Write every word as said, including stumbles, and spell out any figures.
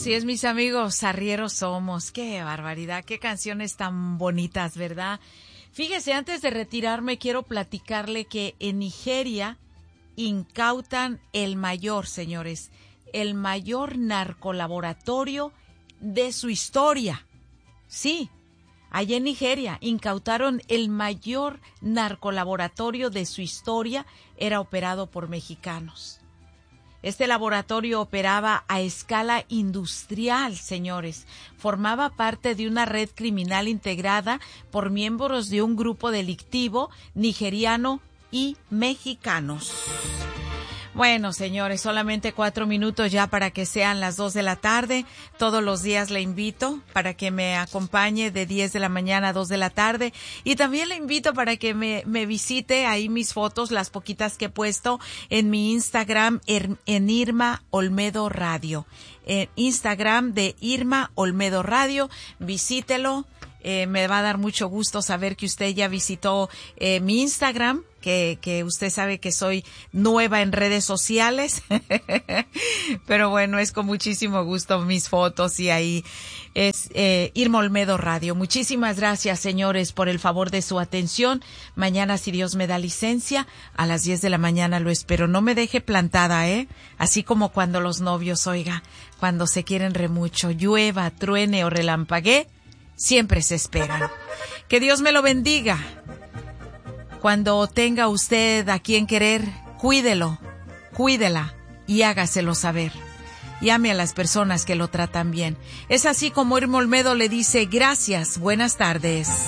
Así es, mis amigos, arrieros somos. Qué barbaridad, qué canciones tan bonitas, ¿verdad? Fíjese, antes de retirarme, quiero platicarle que en Nigeria incautan el mayor, señores, el mayor narcolaboratorio de su historia. Sí, allá en Nigeria incautaron el mayor narcolaboratorio de su historia, era operado por mexicanos. Este laboratorio operaba a escala industrial, señores. Formaba parte de una red criminal integrada por miembros de un grupo delictivo nigeriano y mexicanos. Bueno, señores, solamente cuatro minutos ya para que sean las dos de la tarde. Todos los días le invito para que me acompañe de diez de la mañana a dos de la tarde. Y también le invito para que me, me visite ahí mis fotos, las poquitas que he puesto en mi Instagram, en, en Irma Olmedo Radio. En Instagram de Irma Olmedo Radio, visítelo. Eh, me va a dar mucho gusto saber que usted ya visitó eh, mi Instagram, que, que usted sabe que soy nueva en redes sociales, pero bueno, es con muchísimo gusto mis fotos y ahí es eh, Irma Olmedo Radio. Muchísimas gracias, señores, por el favor de su atención. Mañana, si Dios me da licencia, a las diez de la mañana lo espero. No me deje plantada, ¿eh? Así como cuando los novios, oiga, cuando se quieren re mucho, llueva, truene o relampaguee, siempre se esperan. Que Dios me lo bendiga. Cuando tenga usted a quien querer, cuídelo, cuídela y hágaselo saber. Llame a las personas que lo tratan bien. Es así como Irma Olmedo le dice gracias, buenas tardes.